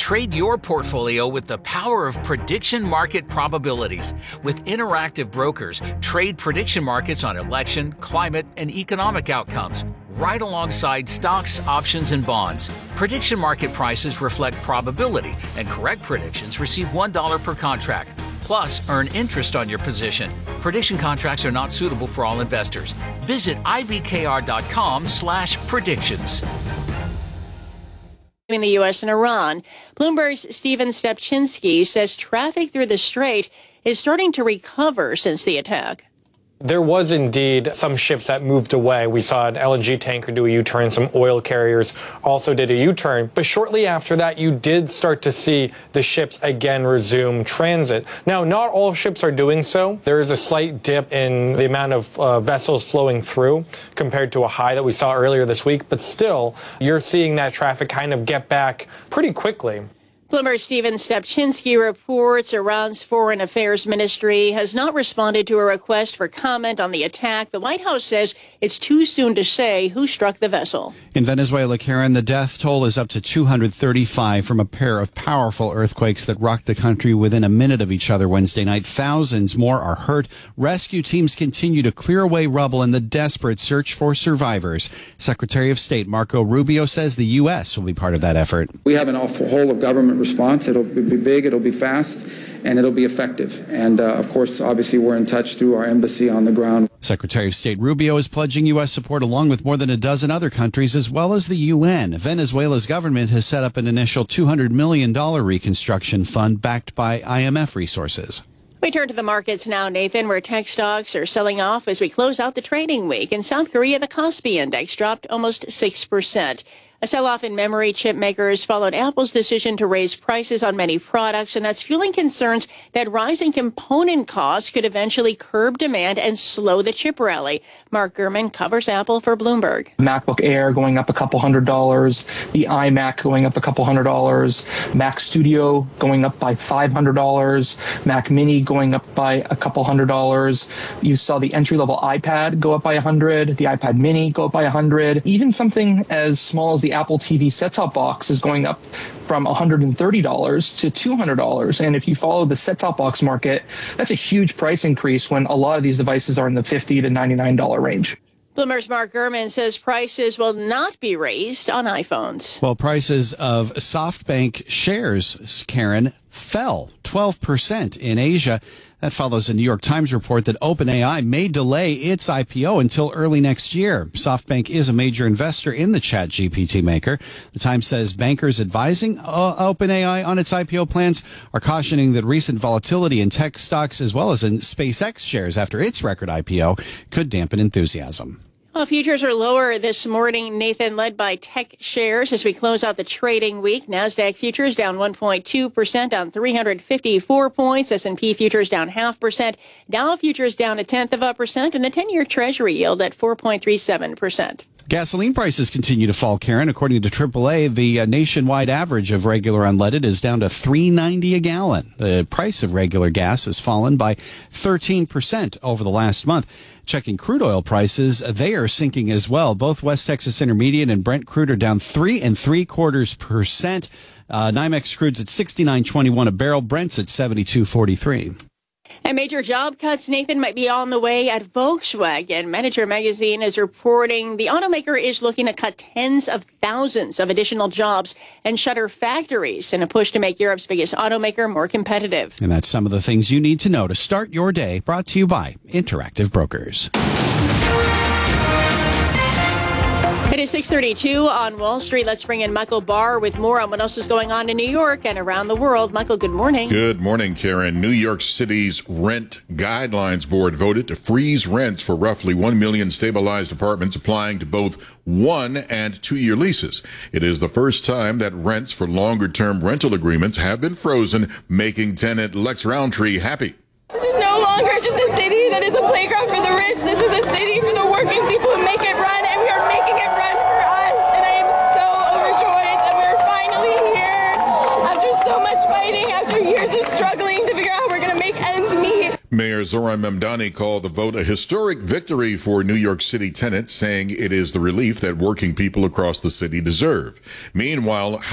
Trade your portfolio with the power of prediction market probabilities. With Interactive Brokers, trade prediction markets on election, climate, and economic outcomes, right alongside stocks, options, and bonds. Prediction market prices reflect probability, and correct predictions receive $1 per contract. Plus, earn interest on your position. Prediction contracts are not suitable for all investors. Visit ibkr.com/predictions. In the U.S. and Iran, Bloomberg's Stephen Stepchinsky says traffic through the strait is starting to recover since the attack. There was indeed some ships that moved away. We saw an LNG tanker do a U-turn. Some oil carriers also did a U-turn. But shortly after that, you did start to see the ships again resume transit. Now, not all ships are doing so. There is a slight dip in the amount of vessels flowing through compared to a high that we saw earlier this week. But still, you're seeing that traffic kind of get back pretty quickly. Bloomberg's Stephen Stepchinsky reports Iran's Foreign Affairs Ministry has not responded to a request for comment on the attack. The White House says it's too soon to say who struck the vessel. In Venezuela, Karen, the death toll is up to 235 from a pair of powerful earthquakes that rocked the country within a minute of each other Wednesday night. Thousands more are hurt. Rescue teams continue to clear away rubble in the desperate search for survivors. Secretary of State Marco Rubio says the U.S. will be part of that effort. We have an whole of government response. It'll be big, it'll be fast, and it'll be effective. And, of course, obviously, we're in touch through our embassy on the ground. Secretary of State Rubio is pledging U.S. support along with more than a dozen other countries as well as the UN. Venezuela's government has set up an initial $200 million reconstruction fund backed by IMF resources. We turn to the markets now, Nathan, where tech stocks are selling off as we close out the trading week. In South Korea, the Kospi Index dropped almost 6%. A sell-off in memory chip makers followed Apple's decision to raise prices on many products, and that's fueling concerns that rising component costs could eventually curb demand and slow the chip rally. Mark Gurman covers Apple for Bloomberg. MacBook Air going up a couple $100, the iMac going up a couple $100, Mac Studio going up by $500, Mac Mini going up by a couple $100. You saw the entry-level iPad go up by $100, the iPad Mini go up by $100. Even something as small as the Apple TV set-top box is going up from $130 to $200. And if you follow the set-top box market, that's a huge price increase when a lot of these devices are in the $50 to $99 range. Bloomberg's Mark Gurman says prices will not be raised on iPhones. Well, prices of SoftBank shares, Karen, fell 12% in Asia. That follows a New York Times report that OpenAI may delay its IPO until early next year. SoftBank is a major investor in the ChatGPT maker. The Times says bankers advising OpenAI on its IPO plans are cautioning that recent volatility in tech stocks as well as in SpaceX shares after its record IPO could dampen enthusiasm. Well, futures are lower this morning, Nathan, led by tech shares as we close out the trading week. NASDAQ futures down 1.2%, down 354 points. S&P futures down 0.5%. Dow futures down 0.1%, and the 10-year Treasury yield at 4.37%. Gasoline prices continue to fall, Karen. According to AAA, the nationwide average of regular unleaded is down to $3.90 a gallon. The price of regular gas has fallen by 13% over the last month. Checking crude oil prices, they are sinking as well. Both West Texas Intermediate and Brent crude are down 3.75%. NYMEX crude's at $69.21 a barrel. Brent's at $72.43. And major job cuts, Nathan, might be on the way at Volkswagen. Manager Magazine is reporting the automaker is looking to cut tens of thousands of additional jobs and shutter factories in a push to make Europe's biggest automaker more competitive. And that's some of the things you need to know to start your day. Brought to you by Interactive Brokers. It is 6:32 on Wall Street. Let's bring in Michael Barr with more on what else is going on in New York and around the world. Michael, good morning. Good morning, Karen. New York City's Rent Guidelines Board voted to freeze rents for roughly 1 million stabilized apartments applying to both 1- and 2-year leases. It is the first time that rents for longer-term rental agreements have been frozen, making tenant Lex Roundtree happy. This is no longer just a city that is a playground for the rich. This is a city for the working people who make it run, and we are making it run for us. And I am so overjoyed that we're finally here after so much fighting, after years of struggling to figure out how we're going to make ends meet. Mayor Zoran Mamdani called the vote a historic victory for New York City tenants, saying it is the relief that working people across the city deserve. Meanwhile,